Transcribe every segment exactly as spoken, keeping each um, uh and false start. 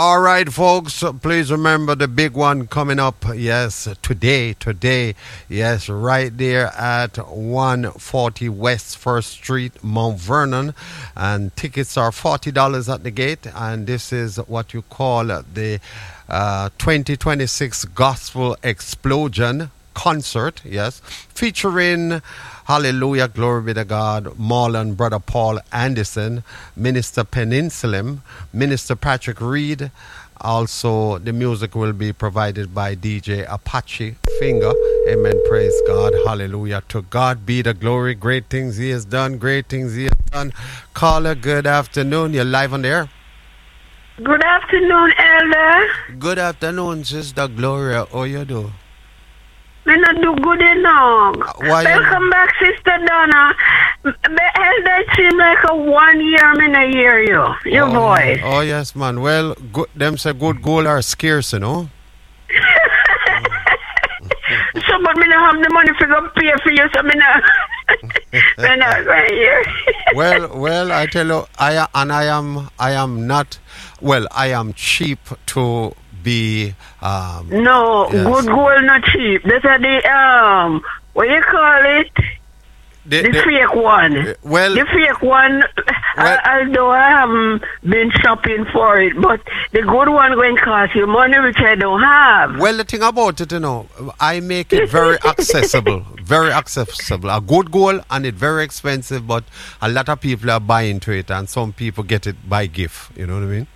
All right, folks, please remember the big one coming up. Yes, today, today. Yes, right there at one forty West First Street, Mount Vernon. And tickets are forty dollars at the gate. And this is what you call the uh, twenty twenty-six Gospel Explosion concert. Yes, featuring... Hallelujah, glory be to God, Marlon, Brother Paul Anderson, Minister Peninsulam, Minister Patrick Reed. Also, the music will be provided by D J Apache Finger. Amen, praise God, hallelujah. To God be the glory, great things he has done, great things he has done. Caller, good afternoon, you're live on the air. Good afternoon, Elder. Good afternoon, Sister Gloria, how you do? Me not do good enough. Why Welcome you... back, Sister Donna. Elder, it seems like a one year me not hear you. Your oh, voice. Oh, yes, man. Well, good, them say good gold are scarce, you know. So, but me not have the money to go pay for you, so me not, me not going to hear. well, well, I tell you, I and I am, I am not, well, I am cheap to be um no yes. Good gold not cheap. That's a the um what you call it, the, the, the fake one. Well, the fake one, well, I, although I haven't been shopping for it, but the good one going to cost you money which I don't have. Well, the thing about it, you know, I make it very accessible, very accessible. A good gold and it very expensive, but a lot of people are buying to it, and some people get it by gift. You know what I mean?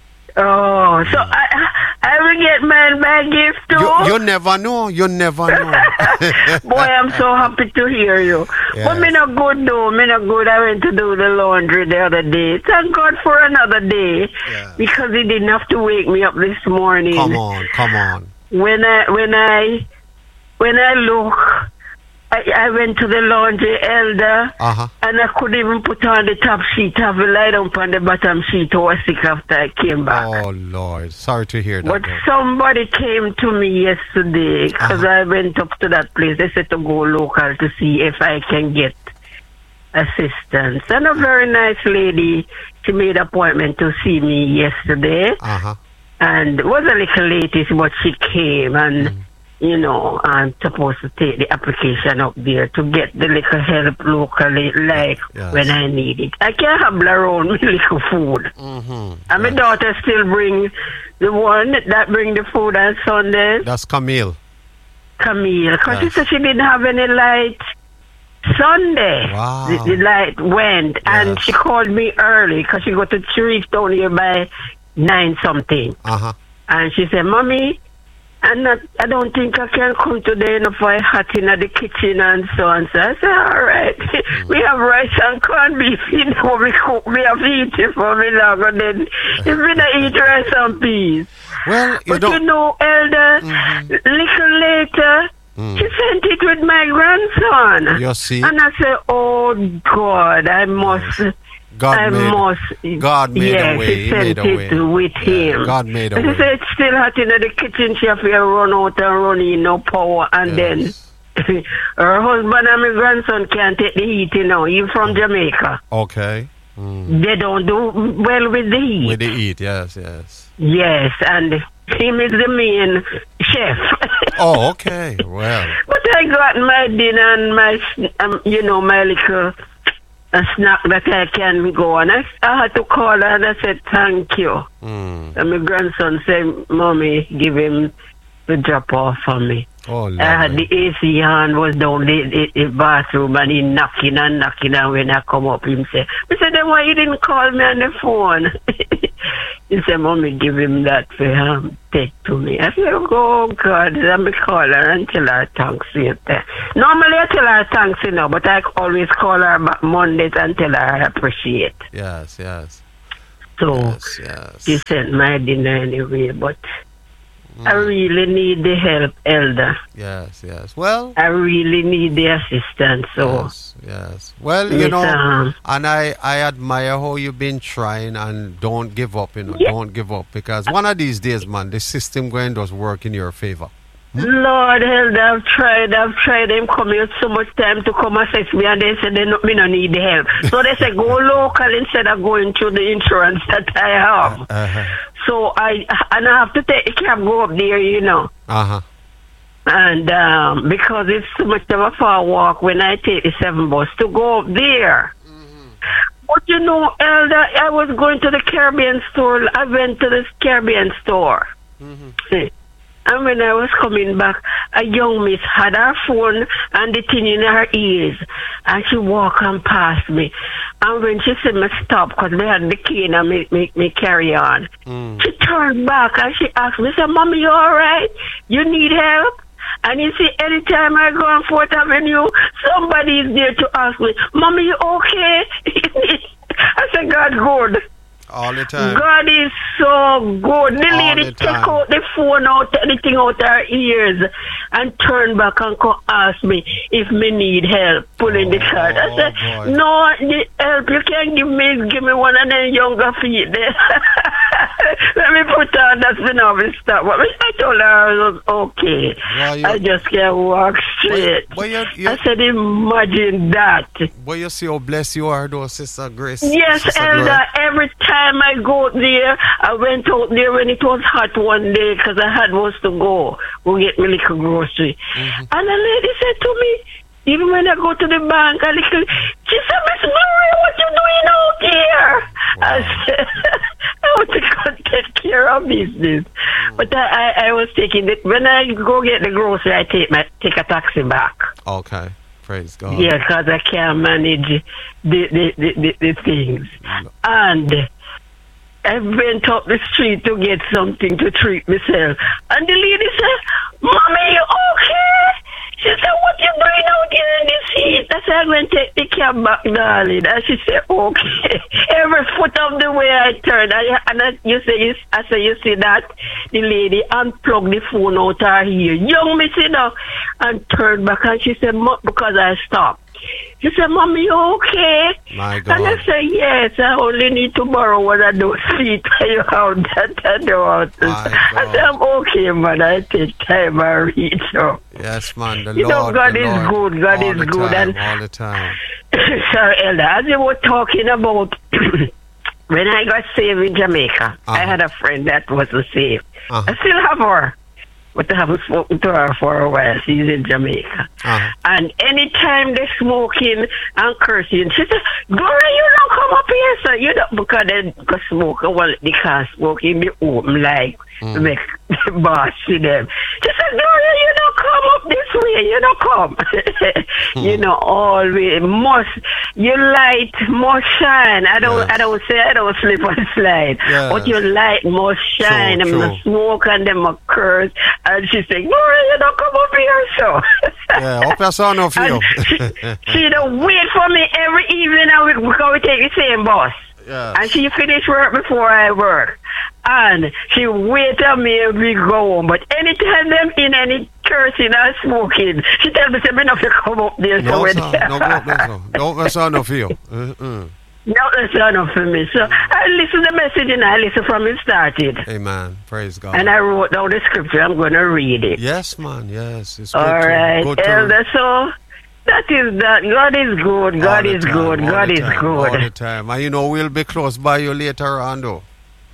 Oh, so I I will get mine by gift too. You, you never know. You never know. Boy, I'm so happy to hear you. Yes. But me not good though. Me not good. I went to do the laundry the other day. Thank God for another day, yeah. Because he didn't have to wake me up this morning. Come on, come on. When I when I when I look. I, I went to the laundry, Elder, uh-huh. and I couldn't even put on the top sheet. I have to lie down on the bottom sheet. I was sick after I came back. Oh, Lord. Sorry to hear that. But though. somebody came to me yesterday because uh-huh. I went up to that place. They said to go local to see if I can get assistance. And a very nice lady, she made an appointment to see me yesterday. Uh-huh. And it was a little late, but she came and... Mm. You know, I'm supposed to take the application up there to get the little help locally, like yes. when I need it. I can't have around me little food. Mm-hmm. And yes. my daughter still bring the one that bring the food on Sunday. That's Camille. Camille. Because yes. she said she didn't have any light Sunday. Wow. The, the light went. Yes. And she called me early because she got to reach down here by nine something. Uh-huh. And she said, Mommy, And not, I don't think I can come today enough for hot in the kitchen and so on. So I said, all right. Mm. We have rice and corned beef. You know, we cook. We have eat it for me long. And then if we don't eat rice and peas. Well, you but don't... you know, Elder, mm-hmm. little later, mm. she sent it with my grandson. You see? And I said, oh, God, I must... Yes. God I made, must, God made yes, a way. He He sent made a way. it with yeah, him. God made a and way. He said it's still hot in the kitchen. She have to run out and run in, no power. And yes. then her husband and my grandson can't take the heat, you know. He's from Jamaica. Okay. Mm. They don't do well with the heat. With the heat, yes, yes. Yes, and him is the main chef. Oh, okay. Well. But I got my dinner and my, um, you know, my little... a snack that I can go on. I, I had to call her and I said, thank you. Mm. And my grandson said, Mommy, give him the drop off for me. Oh, I had the A C on, was down the, the, the bathroom, and he knocking and knocking, and when I come up, him say, I said, then why you didn't call me on the phone? He said, Mommy, give him that for him, take to me. I said, oh, God, let me call her and tell her thanks. Normally, I tell her thanks, you know, but I always call her back Mondays and tell her I appreciate. Yes, yes. So, yes, yes. she sent my dinner anyway, but... Mm. I really need the help, Elder. Yes, yes. Well, I really need the assistance. So yes, yes. Well, you know, um, and I, I admire how you've been trying and don't give up. You know, yeah. Don't give up, because one of these days, man, the system going does work in your favor. Lord help, I've tried, I've tried. Them come here so much time to come assess me, and they said they no, me no need help. So they said go local instead of going through the insurance that I have. Uh-huh. So I and I have to take the cab go up there, you know. Uh-huh. And um, because it's too much of a far walk when I take the seven bus to go up there. Mm-hmm. But you know, Elder, I was going to the Caribbean store. I went to this Caribbean store. Mm-hmm. And when I was coming back, a young miss had her phone and the thing in her ears. And she walked and passed me. And when she said me stop, because they had the cane and make me, me carry on, mm. she turned back and she asked me, said, Mommy, you all right? You need help? And you see, anytime I go on Fourth Avenue, somebody is there to ask me, Mommy, you okay? I said, God, good. All the time. God is so good. The lady take out the phone out, anything out her ears, and turn back and come ask me if me need help pulling oh, the card. I said, boy. No, the help you can give me, give me one of them younger feet there. Let me put on that phenomenal stuff. But I told her I was okay. Well, I just can't walk straight. But, but you're, you're, I said, imagine that. But you see how blessed you are, though, Sister Grace. Yes, Sister Elder. Grace. Every time I go there, I went out there when it was hot one day because I had was to go go get me little grocery. Mm-hmm. And the lady said to me, even when I go to the bank, I little, she said, Miss Gloria, what you doing out here? Wow. I said, I want to go take care of business. Mm. But I, I, I was taking it. When I go get the grocery, I take my take a taxi back. Okay. Praise God. Yeah, because I can't manage the, the, the, the, the things. Mm. And I went up the street to get something to treat myself. And the lady said, Mommy, you okay? She said, what you doing out here in this heat? I said, I'm going to take the cab back, darling. And she said, okay. Every foot of the way I turned, I, and I, you say, you, I said, you see that? The lady unplugged the phone out her ear. Young me, you know, and turned back. And she said, because I stopped. She said, Mommy, you okay? My God. And I said, yes, I only need to borrow one of those feet you have that I don't. I said, I'm okay, man. I take time and reach up. Yes, man. The you Lord, know, God the is Lord, good. God is good. Time, and all the time. Sorry, Elder, as you were talking about when I got saved in Jamaica, uh-huh. I had a friend that wasn't saved. Uh-huh. I still have her. But I haven't spoken to her for a while. She's in Jamaica. Uh-huh. And anytime they're smoking and cursing, she said, Gloria, you don't come up here, sir. You don't, because they go smoke. Well, they can't smoke in the home, like, mm. make the boss see them. She said, Gloria, you don't come up this way. You don't come. mm. You know, always must, your light must shine. I don't, yes. I don't say I don't slip and slide. Yes. But your light must shine. True, them true. Smoke and them a curse. And she said, Gloria, you don't come up here, so. Yeah, hope your son of you. she, she don't wait for me every evening and we, because we take the same bus. Yes. And she finish work before I work. And she wait on me and we go home. But anytime them in any cursing or smoking, she tell me, say, me not to come up there. No, so sir, no, go up there, so. Don't mess on of you. Uh-uh. No, that's not enough for me. So I listen to the message and I listen from it started. Amen. Praise God. And I wrote down the scripture. I'm going to read it. Yes, man. Yes. It's all good right. To, good Elder, so that is that. God is good. God is time, good. God is time, good. All the time. And you know, we'll be close by you later on, though.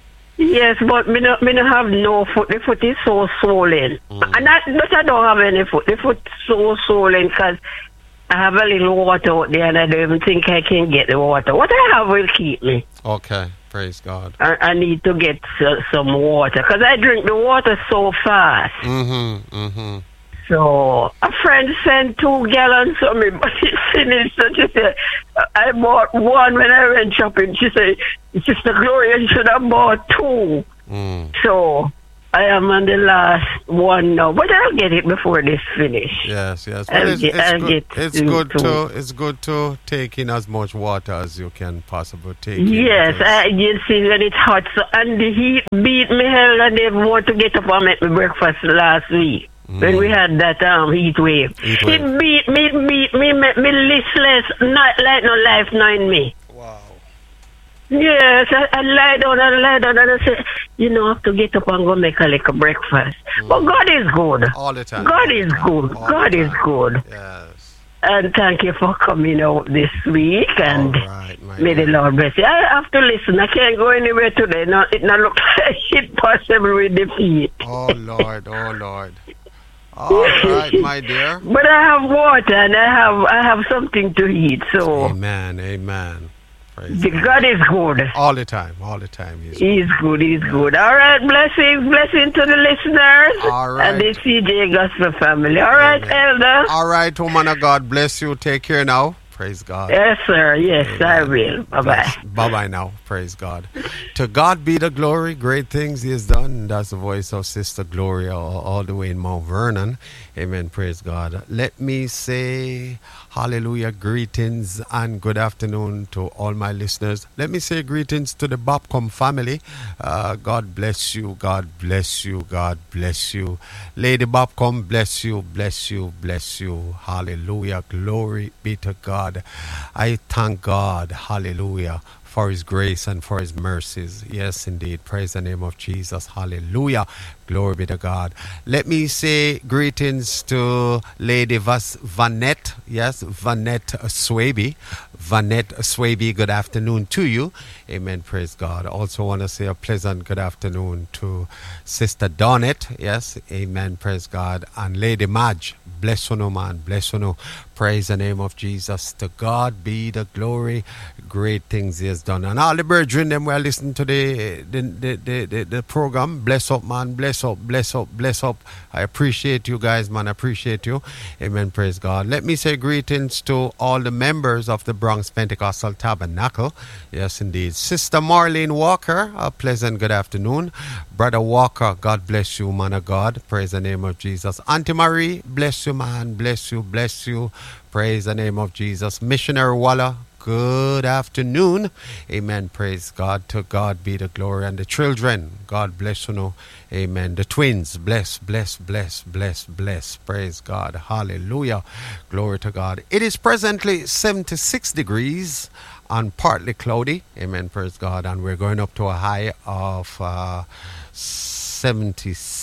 Yes, but me no, me no have no foot. The foot is so swollen. Mm. And I, but I don't have any foot. The foot is so swollen because I have a little water out there and I don't even think I can get the water. What I have will keep me. Okay, praise God. I, I need to get uh, some water because I drink the water so fast. Mm-hmm, mm-hmm. So a friend sent two gallons of me, but it finished. So she said, I bought one when I went shopping. She said, Sister Gloria, you should have bought two. Mm. So I am on the last one now, but I'll get it before this finish. Yes, yes. Well, it's, get, it's, good, good, it's good to to it's good to take in as much water as you can possibly take. Yes, in I you see when it's hot, so and the heat beat me hell, and they want to get up and make me breakfast last week. Mm. When we had that um heat wave, heat wave. It beat me, beat me, make me listless, not like no life, not in me. Wow. Yes, I, I lie down and lie down and I say, you know, I have to get up and go make a little breakfast. Mm. But God is good. All the time. God is good. All God is good. Yes. And thank you for coming out this week. And right, may the Lord bless you. I have to listen. I can't go anywhere today. No, it not look like it possible with defeat. Oh, Lord. Oh, Lord. All right, my dear. But I have water and I have I have something to eat. So amen, amen. Praise the God is good. All the time, all the time. He's, he's good, he's yeah. good. All right, blessings, blessings to the listeners. All right. And the C J Gospel family. All right, amen. Elder. All right, woman of God, bless you. Take care now. Praise God. Yes, sir. Yes, amen. I will. Bye-bye. Bye-bye now. Praise God. To God be the glory. Great things he has done. That's the voice of Sister Gloria all, all the way in Mount Vernon. Amen. Praise God. Let me say hallelujah, greetings and good afternoon to all my listeners. Let me say greetings to the Bobcom family. Uh, God bless you. God bless you. God bless you. Lady Bobcom, bless you, bless you, bless you. Hallelujah. Glory be to God. I thank God. Hallelujah. For his grace and for his mercies. Yes, indeed. Praise the name of Jesus. Hallelujah. Glory be to God. Let me say greetings to Lady Vas- Vanette. Yes, Vanette Swaby. Vanette Swaby, good afternoon to you. Amen. Praise God. Also want to say a pleasant good afternoon to Sister Donette. Yes, amen. Praise God. And Lady Madge. Bless you, no man. Bless you, no. Praise the name of Jesus. To God be the glory. Great things he has done. And all the brethren, them were listening to the the, the, the, the the program. Bless up, man. Bless up, bless up, bless up. I appreciate you guys, man. I appreciate you. Amen. Praise God. Let me say greetings to all the members of the Bronx Pentecostal Tabernacle. Yes, indeed. Sister Marlene Walker, a pleasant good afternoon. Brother Walker, God bless you, man of God. Praise the name of Jesus. Auntie Marie, bless you, man. Bless you, bless you. Praise the name of Jesus. Missionary Waller, good afternoon. Amen. Praise God. To God be the glory. And the children, God bless you. Know. Amen. The twins, bless, bless, bless, bless, bless. Praise God. Hallelujah. Glory to God. It is presently seventy-six degrees and partly cloudy. Amen. Praise God. And we're going up to a high of uh, seventy-six.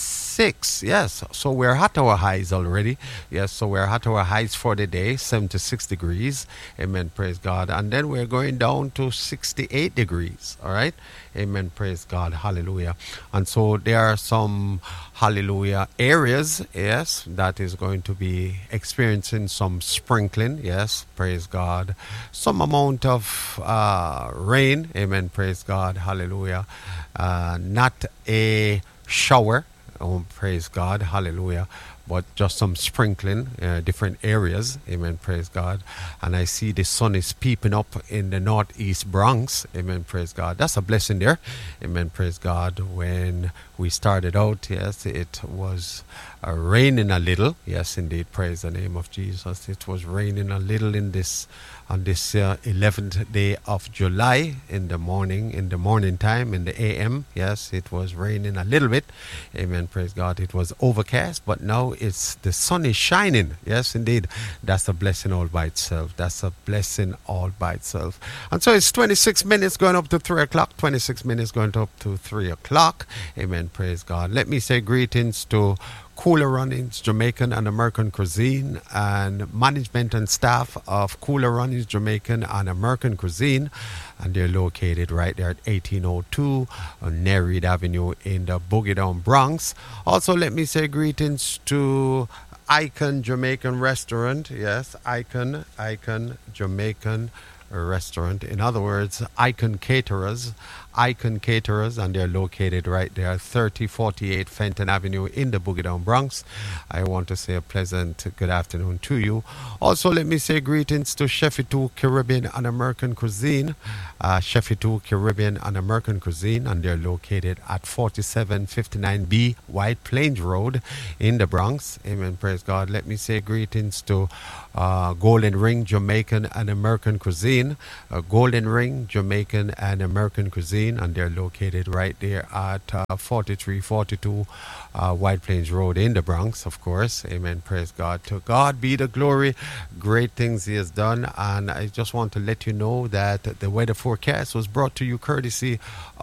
Yes, so we're at our highs already. Yes, so we're at our highs for the day, seventy-six degrees. Amen, praise God. And then we're going down to sixty-eight degrees. All right. Amen, praise God. Hallelujah. And so there are some, hallelujah, areas, yes, that is going to be experiencing some sprinkling. Yes, praise God. Some amount of uh, rain. Amen, praise God. Hallelujah. Uh, not a shower. Oh, praise God. Hallelujah. But just some sprinkling, uh, different areas. Amen. Praise God. And I see the sun is peeping up in the northeast Bronx. Amen. Praise God. That's a blessing there. Amen. Praise God. When we started out, yes, it was uh, raining a little. Yes, indeed. Praise the name of Jesus. It was raining a little in this on this uh, eleventh day of July in the morning, in the morning time, in the A M. Yes, it was raining a little bit. Amen. Praise God. It was overcast, but now it's the sun is shining. Yes, indeed. That's a blessing all by itself. That's a blessing all by itself. And so it's twenty-six minutes going up to three o'clock. twenty-six minutes going up to three o'clock. Amen. Praise God. Let me say greetings to Cooler Runnings Jamaican and American Cuisine and management and staff of Cooler Runnings Jamaican and American Cuisine, and they're located right there at eighteen oh two on Nereid Avenue in the Boogie Down Bronx. Also, let me say greetings to Icon Jamaican Restaurant. Yes, Icon, Icon Jamaican Restaurant. In other words, Icon Caterers. Icon Caterers, and they're located right there, thirty forty-eight Fenton Avenue in the Boogie Down Bronx. I want to say a pleasant good afternoon to you. Also, let me say greetings to Chefy two Caribbean and American Cuisine. Uh, Chefy two Caribbean and American Cuisine, and they're located at forty-seven fifty-nine B White Plains Road in the Bronx. Amen. Praise God. Let me say greetings to uh, Golden Ring Jamaican and American Cuisine. Uh, Golden Ring Jamaican and American Cuisine. cuisine, and they're located right there at uh, forty-three forty-two uh, White Plains Road in the Bronx, of course. Amen. Praise God. To God be the glory. Great things He has done. And I just want to let you know that the weather forecast was brought to you courtesy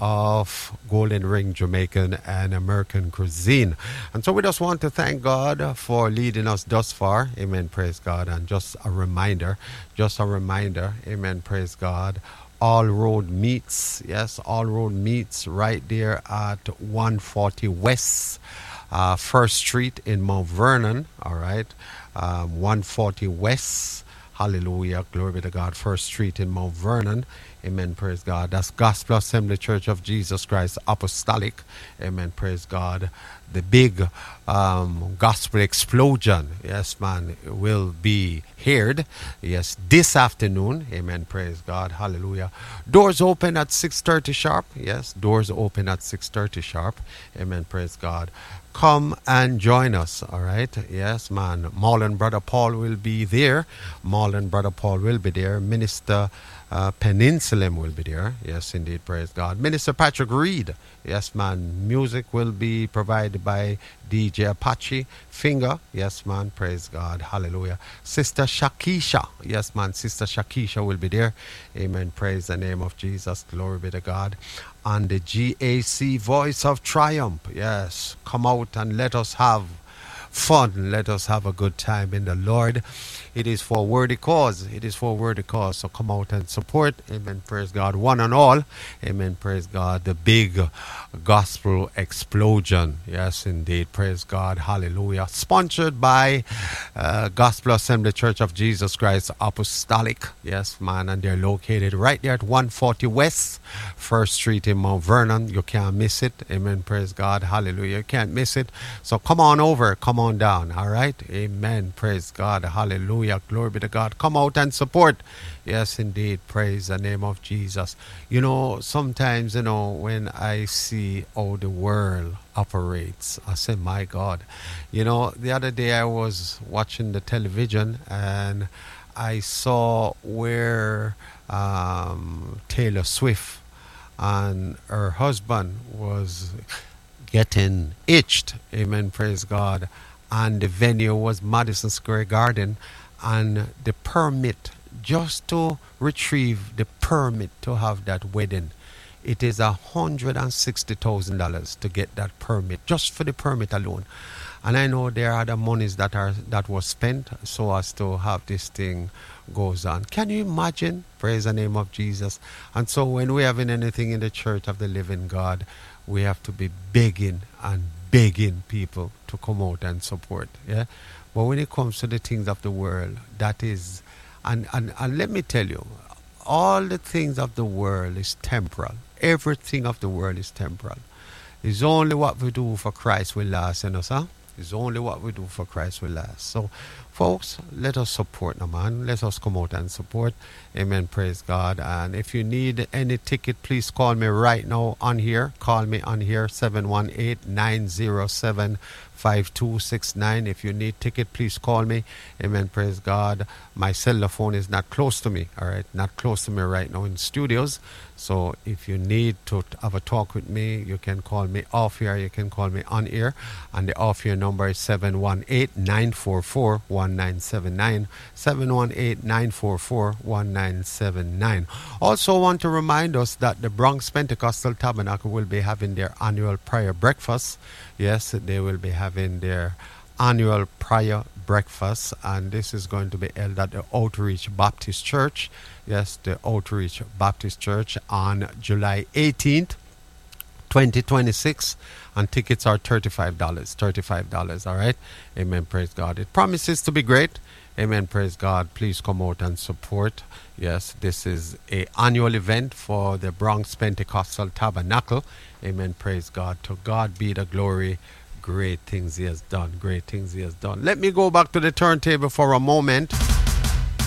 of Golden Ring Jamaican and American Cuisine. And so we just want to thank God for leading us thus far. Amen. Praise God. And just a reminder, just a reminder. Amen. Praise God. All Road Meats, yes, All Road Meats right there at one forty West uh, First Street in Mount Vernon, all right, um, one forty West, hallelujah, glory be to God, First Street in Mount Vernon, amen, praise God. That's Gospel Assembly Church of Jesus Christ Apostolic, amen, praise God. The big um, gospel explosion, yes, man, will be heard, yes, this afternoon, amen, praise God, hallelujah. Doors open at six thirty sharp, yes, doors open at six thirty sharp, amen, praise God. Come and join us, all right, yes, man. Marlon Brother Paul will be there, Marlon Brother Paul will be there, Minister Uh, Peninsulam will be there. Yes, indeed. Praise God. Minister Patrick Reed. Yes, man. Music will be provided by D J Apache Finger. Yes, man. Praise God. Hallelujah. Sister Shakisha. Yes, man. Sister Shakisha will be there. Amen. Praise the name of Jesus. Glory be to God. And the G A C Voice of Triumph. Yes. Come out and let us have fun. Let us have a good time in the Lord. It is for a worthy cause. It is for a worthy cause. So come out and support. Amen. Praise God. One and all. Amen. Praise God. The big gospel explosion. Yes, indeed. Praise God. Hallelujah. Sponsored by uh, Gospel Assembly Church of Jesus Christ Apostolic. Yes, man. And they're located right there at one forty West First Street in Mount Vernon. You can't miss it. Amen. Praise God. Hallelujah. You can't miss it. So come on over. Come on down. All right. Amen. Praise God. Hallelujah. Glory be to God. Come out and support. Yes, indeed. Praise the name of Jesus. You know, sometimes, you know, when I see how the world operates, I say, my God. You know, the other day I was watching the television and I saw where um, Taylor Swift and her husband was getting itched. Amen. Praise God. And the venue was Madison Square Garden. And the permit, just to retrieve the permit to have that wedding, it is one hundred sixty thousand dollars to get that permit, just for the permit alone. And I know there are other monies that are that was spent so as to have this thing goes on. Can you imagine? Praise the name of Jesus. And so when we having anything in the Church of the Living God, we have to be begging and begging people to come out and support. Yeah. But when it comes to the things of the world, that is, and, and, and let me tell you, all the things of the world is temporal. Everything of the world is temporal. It's only what we do for Christ will last, you know, sir? It's only what we do for Christ will last. So, folks, let us support, no man. Let us come out and support. Amen. Praise God. And if you need any ticket, please call me right now on here. Call me on here, seven one eight, nine zero seven, five two six nine. If you need ticket, please call me. Amen. Praise God. My cell phone is not close to me. All right. Not close to me right now in studios. So if you need to have a talk with me, you can call me off here. You can call me on air. And the off here number is seven one eight, nine four four, one nine seven nine. seven one eight, nine four four, one nine seven nine. Also want to remind us that the Bronx Pentecostal Tabernacle will be having their annual prayer breakfast. Yes, they will be having their annual prayer breakfast, and this is going to be held at the Outreach Baptist Church. Yes, the Outreach Baptist Church on July eighteenth, twenty twenty-six, and tickets are thirty-five dollars. thirty-five dollars, all right? Amen, praise God. It promises to be great. Amen, praise God. Please come out and support. Yes, this is a annual event for the Bronx Pentecostal Tabernacle. Amen, praise God. To God be the glory. Great things He has done. Great things He has done. Let me go back to the turntable for a moment.